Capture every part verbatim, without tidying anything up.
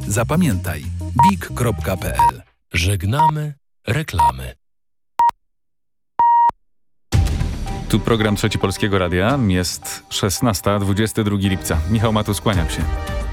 Zapamiętaj big kropka p l. Żegnamy reklamy. Tu program Trzeci Polskiego Radia. Jest szesnasta, dwudziestego drugiego lipca. Michał Matus, kłaniam się.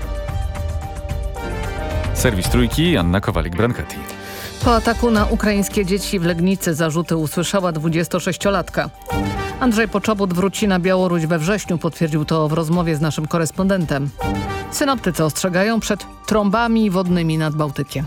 Serwis Trójki, Anna Kowalik-Brankati. Po ataku na ukraińskie dzieci w Legnicy zarzuty usłyszała dwudziestosześciolatka. Andrzej Poczobut wróci na Białoruś we wrześniu, potwierdził to w rozmowie z naszym korespondentem. Synoptycy ostrzegają przed trąbami wodnymi nad Bałtykiem.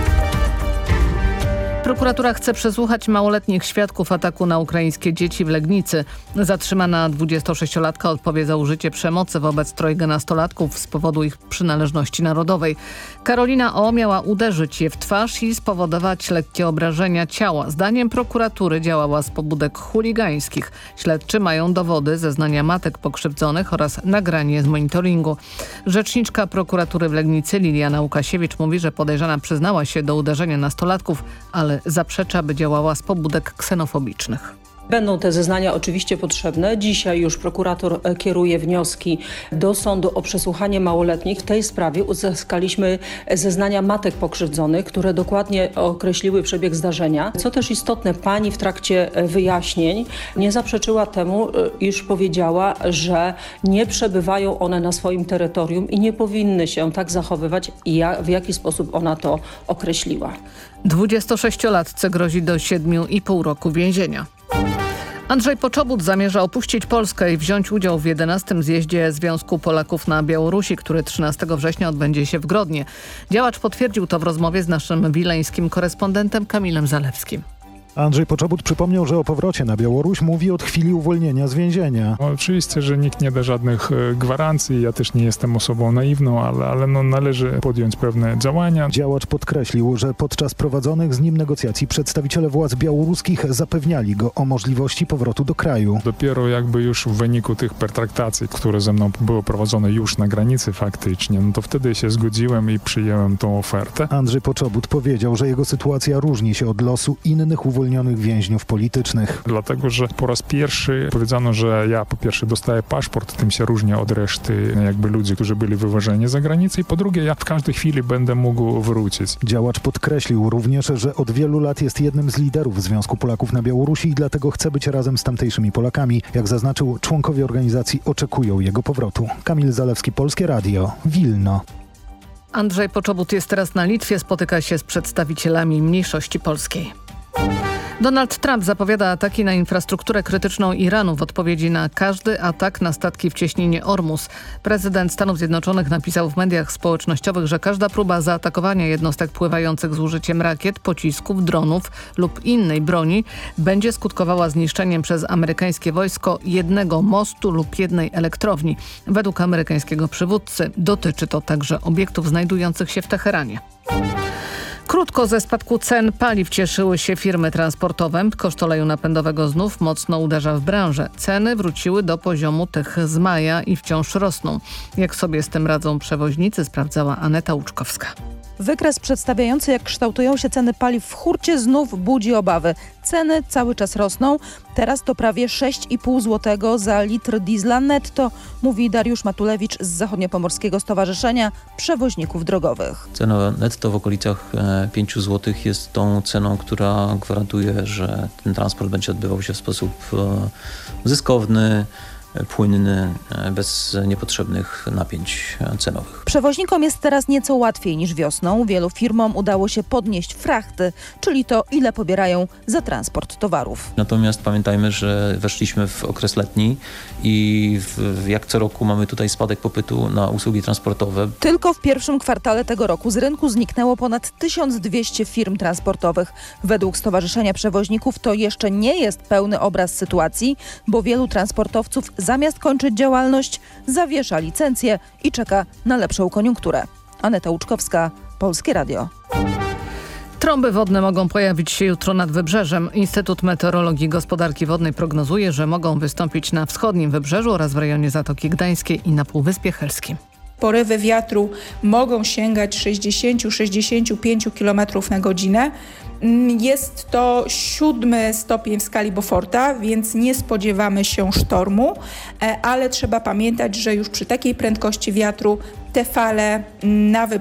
Prokuratura chce przesłuchać małoletnich świadków ataku na ukraińskie dzieci w Legnicy. Zatrzymana dwudziestosześciolatka odpowie za użycie przemocy wobec trojga nastolatków z powodu ich przynależności narodowej. Karolina O. miała uderzyć je w twarz i spowodować lekkie obrażenia ciała. Zdaniem prokuratury działała z pobudek chuligańskich. Śledczy mają dowody, zeznania matek pokrzywdzonych oraz nagranie z monitoringu. Rzeczniczka prokuratury w Legnicy Liliana Łukasiewicz mówi, że podejrzana przyznała się do uderzenia nastolatków, ale zaprzecza, by działała z pobudek ksenofobicznych. Będą te zeznania oczywiście potrzebne. Dzisiaj już prokurator kieruje wnioski do sądu o przesłuchanie małoletnich. W tej sprawie uzyskaliśmy zeznania matek pokrzywdzonych, które dokładnie określiły przebieg zdarzenia. Co też istotne, pani w trakcie wyjaśnień nie zaprzeczyła temu, iż powiedziała, że nie przebywają one na swoim terytorium i nie powinny się tak zachowywać, w jaki sposób ona to określiła. dwudziestosześciolatce grozi do siedmiu i pół roku więzienia. Andrzej Poczobut zamierza opuścić Polskę i wziąć udział w jedenastym zjeździe Związku Polaków na Białorusi, który trzynastego września odbędzie się w Grodnie. Działacz potwierdził to w rozmowie z naszym wileńskim korespondentem Kamilem Zalewskim. Andrzej Poczobut przypomniał, że o powrocie na Białoruś mówi od chwili uwolnienia z więzienia. No, oczywiście, że nikt nie da żadnych e, gwarancji, ja też nie jestem osobą naiwną, ale, ale no, należy podjąć pewne działania. Działacz podkreślił, że podczas prowadzonych z nim negocjacji przedstawiciele władz białoruskich zapewniali go o możliwości powrotu do kraju. Dopiero jakby już w wyniku tych pertraktacji, które ze mną były prowadzone już na granicy faktycznie, no to wtedy się zgodziłem i przyjąłem tą ofertę. Andrzej Poczobut powiedział, że jego sytuacja różni się od losu innych uwolnionych więźniów politycznych. Dlatego, że po raz pierwszy powiedziano, że ja po pierwsze dostaję paszport, tym się różnię od reszty jakby ludzi, którzy byli wywożeni za granicę, i po drugie ja w każdej chwili będę mógł wrócić. Działacz podkreślił również, że od wielu lat jest jednym z liderów Związku Polaków na Białorusi i dlatego chce być razem z tamtejszymi Polakami. Jak zaznaczył, członkowie organizacji oczekują jego powrotu. Kamil Zalewski, Polskie Radio, Wilno. Andrzej Poczobut jest teraz na Litwie, spotyka się z przedstawicielami mniejszości polskiej. Donald Trump zapowiada ataki na infrastrukturę krytyczną Iranu w odpowiedzi na każdy atak na statki w cieśninie Ormus. Prezydent Stanów Zjednoczonych napisał w mediach społecznościowych, że każda próba zaatakowania jednostek pływających z użyciem rakiet, pocisków, dronów lub innej broni będzie skutkowała zniszczeniem przez amerykańskie wojsko jednego mostu lub jednej elektrowni. Według amerykańskiego przywódcy dotyczy to także obiektów znajdujących się w Teheranie. Krótko ze spadku cen paliw cieszyły się firmy transportowe. Koszt oleju napędowego znów mocno uderza w branżę. Ceny wróciły do poziomu tych z maja i wciąż rosną. Jak sobie z tym radzą przewoźnicy, sprawdzała Aneta Łuczkowska. Wykres przedstawiający, jak kształtują się ceny paliw w hurcie, znów budzi obawy. Ceny cały czas rosną. Teraz to prawie sześć i pół złotego za litr diesla netto, mówi Dariusz Matulewicz z Zachodniopomorskiego Stowarzyszenia Przewoźników Drogowych. Cena netto w okolicach pięć złotych jest tą ceną, która gwarantuje, że ten transport będzie odbywał się w sposób zyskowny, płynny, bez niepotrzebnych napięć cenowych. Przewoźnikom jest teraz nieco łatwiej niż wiosną. Wielu firmom udało się podnieść frachty, czyli to, ile pobierają za transport towarów. Natomiast pamiętajmy, że weszliśmy w okres letni i w, jak co roku mamy tutaj spadek popytu na usługi transportowe. Tylko w pierwszym kwartale tego roku z rynku zniknęło ponad tysiąc dwieście firm transportowych. Według Stowarzyszenia Przewoźników to jeszcze nie jest pełny obraz sytuacji, bo wielu transportowców zamiast kończyć działalność, zawiesza licencję i czeka na lepszą koniunkturę. Aneta Łuczkowska, Polskie Radio. Trąby wodne mogą pojawić się jutro nad wybrzeżem. Instytut Meteorologii i Gospodarki Wodnej prognozuje, że mogą wystąpić na wschodnim wybrzeżu oraz w rejonie Zatoki Gdańskiej i na Półwyspie Helskim. Porywy wiatru mogą sięgać sześćdziesiąt do sześćdziesięciu pięciu kilometrów na godzinę. Jest to siódmy stopień w skali Beauforta, więc nie spodziewamy się sztormu, ale trzeba pamiętać, że już przy takiej prędkości wiatru te fale na wybrzeżu